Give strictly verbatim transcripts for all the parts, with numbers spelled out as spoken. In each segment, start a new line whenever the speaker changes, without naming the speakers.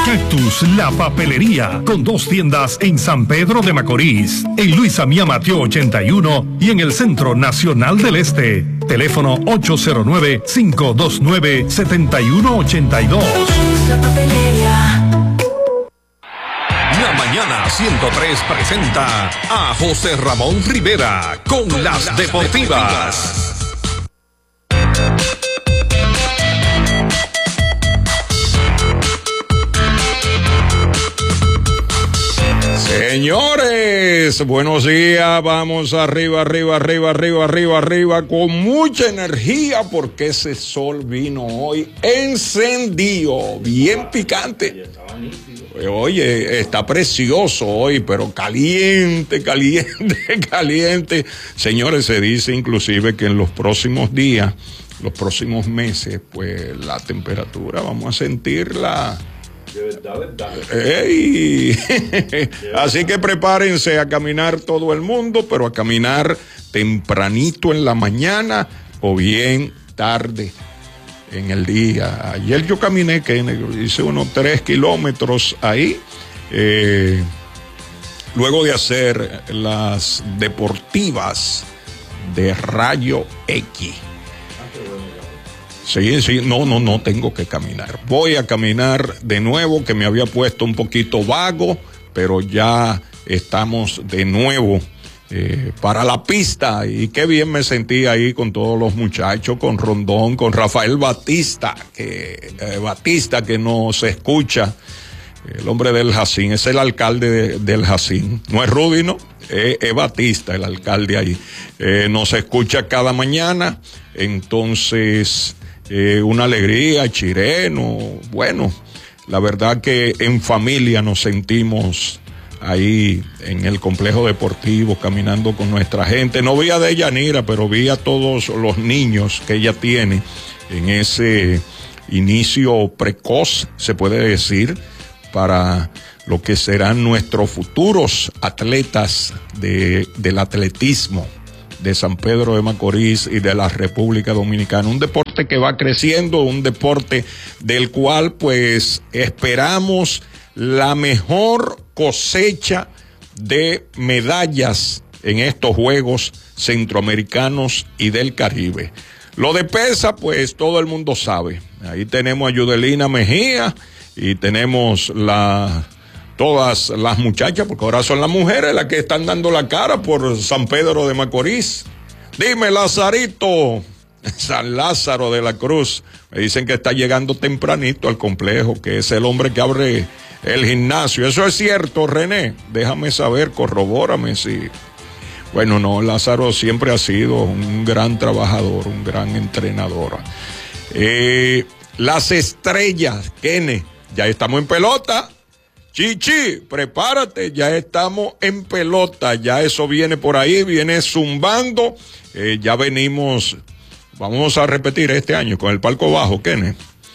Cactus, la papelería, con dos tiendas en San Pedro de Macorís, en Luisa Mía Mateo ochenta y uno y en el Centro Nacional del Este. Teléfono ocho cero nueve, cinco dos nueve, siete uno ocho dos.
La papelería.
La Mañana ciento tres presenta a José Ramón Rivera con, con las, las deportivas. deportivas.
Señores, buenos días, vamos arriba, arriba, arriba, arriba, arriba, arriba, con mucha energía porque ese sol vino hoy encendido, bien picante. Oye, está precioso hoy, pero caliente, caliente, caliente. Señores, se dice inclusive que en los próximos días, los próximos meses, pues la temperatura vamos a sentirla.
De verdad, verdad.
Ey. Así que prepárense a caminar todo el mundo, pero a caminar tempranito en la mañana o bien tarde en el día. Ayer yo caminé, que hice unos tres kilómetros ahí, eh, luego de hacer las deportivas de Rayo X. Sí, sí, no, no, no tengo que caminar. Voy a caminar de nuevo, que me había puesto un poquito vago, pero ya estamos de nuevo eh, para la pista. Y qué bien me sentí ahí con todos los muchachos, con Rondón, con Rafael Batista, que eh, Batista que nos escucha, el hombre del Jacín, es el alcalde de, del Jacín. No es Rudy, no, es, es Batista, el alcalde ahí. Eh, nos escucha cada mañana, entonces... Eh, una alegría, Chireno, bueno, la verdad que en familia nos sentimos ahí en el complejo deportivo, caminando con nuestra gente. No vi a Deyanira, pero vi a todos los niños que ella tiene en ese inicio precoz, se puede decir, para lo que serán nuestros futuros atletas de, del atletismo de San Pedro de Macorís y de la República Dominicana. Un deporte que va creciendo, un deporte del cual pues esperamos la mejor cosecha de medallas en estos Juegos Centroamericanos y del Caribe. Lo de pesa, pues todo el mundo sabe. Ahí tenemos a Yudelina Mejía y tenemos la... todas las muchachas, porque ahora son las mujeres las que están dando la cara por San Pedro de Macorís. Dime, Lazarito, San Lázaro de la Cruz, me dicen que está llegando tempranito al complejo, que es el hombre que abre el gimnasio. ¿Eso es cierto, René? Déjame saber, corrobórame si... Bueno, no, Lázaro siempre ha sido un gran trabajador, un gran entrenador. Eh, las estrellas, Kene, ya estamos en pelota. Chichi, prepárate, ya estamos en pelota, ya eso viene por ahí, viene zumbando, eh, ya venimos, vamos a repetir este año con el palco bajo, Kenneth.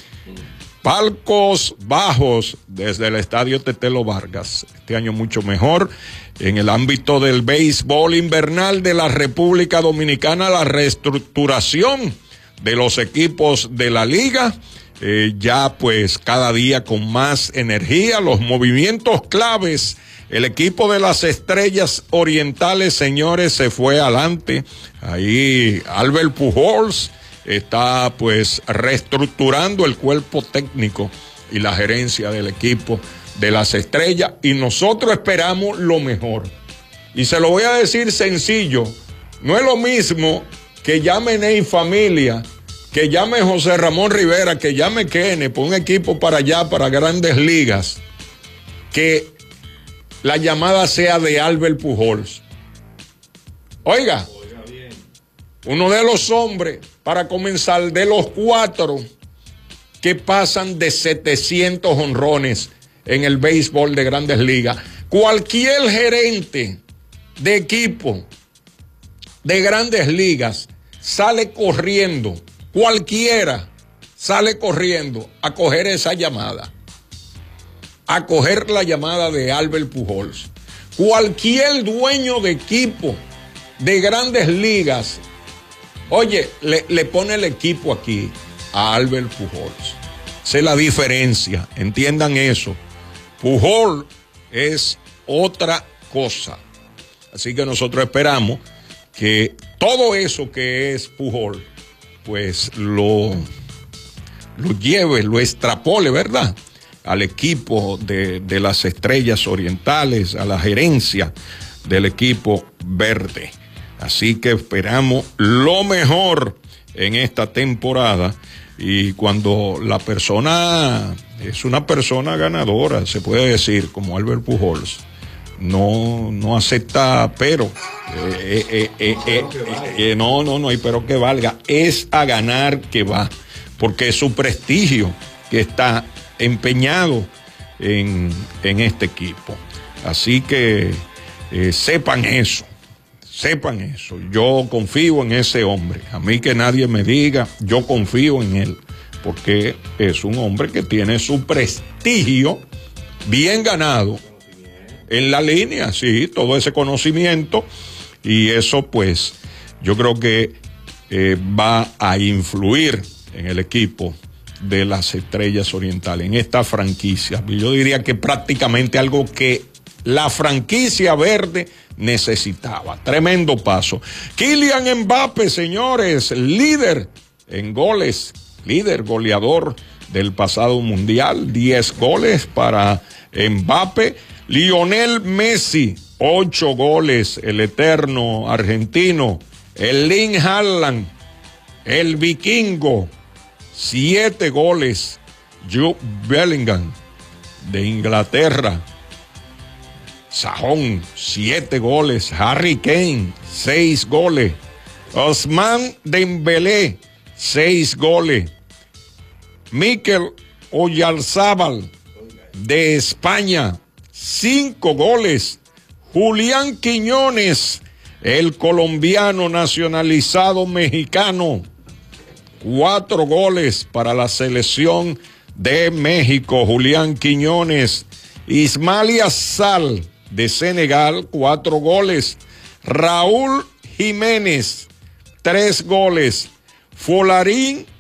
Palcos bajos desde el estadio Tetelo Vargas, este año mucho mejor. En el ámbito del béisbol invernal de la República Dominicana, la reestructuración de los equipos de la liga. Eh, ya pues cada día con más energía, los movimientos claves. El equipo de las Estrellas Orientales, señores, se fue adelante. Ahí Albert Pujols está pues reestructurando el cuerpo técnico y la gerencia del equipo de las Estrellas, y nosotros esperamos lo mejor. Y se lo voy a decir sencillo, no es lo mismo que llame Ney Familia, que llame José Ramón Rivera, que llame Kene, por un equipo para allá, para Grandes Ligas, que la llamada sea de Albert Pujols. Oiga, Oiga bien. Uno de los hombres, para comenzar, de los cuatro que pasan de setecientos honrones en el béisbol de Grandes Ligas. Cualquier gerente de equipo de Grandes Ligas sale corriendo. Cualquiera sale corriendo a coger esa llamada, a coger la llamada de Albert Pujols. Cualquier dueño de equipo de Grandes Ligas, oye, le, le pone el equipo aquí a Albert Pujols. Esa es la diferencia, entiendan eso. Pujol es otra cosa. Así que nosotros esperamos que todo eso que es Pujol, pues lo, lo lleve, lo extrapole, ¿verdad?, al equipo de, de las Estrellas Orientales, a la gerencia del equipo verde. Así que esperamos lo mejor en esta temporada, y cuando la persona es una persona ganadora, se puede decir, como Albert Pujols, no, no acepta pero, eh, eh, eh, eh, eh, eh, no, no, no hay pero que valga, es a ganar que va, porque es su prestigio que está empeñado en, en este equipo. Así que eh, sepan eso, sepan eso. Yo confío en ese hombre. A mí que nadie me diga, yo confío en él, porque es un hombre que tiene su prestigio bien ganado en la línea, sí, todo ese conocimiento, y eso pues yo creo que eh, va a influir en el equipo de las Estrellas Orientales, en esta franquicia. Yo diría que prácticamente algo que la franquicia verde necesitaba. Tremendo paso. Kylian Mbappé, señores, líder en goles, líder goleador del pasado mundial, diez goles para Mbappé. Lionel Messi, ocho goles, el eterno argentino. Erling Haaland, el vikingo, siete goles. Jude Bellingham, de Inglaterra, sajón, siete goles. Harry Kane, seis goles. Ousmane Dembélé, seis goles. Mikel Oyarzabal, de España, cinco goles. Julián Quiñones, el colombiano nacionalizado mexicano, cuatro goles para la selección de México. Julián Quiñones. Ismaila Sarr, de Senegal, cuatro goles. Raúl Jiménez, tres goles. Folarín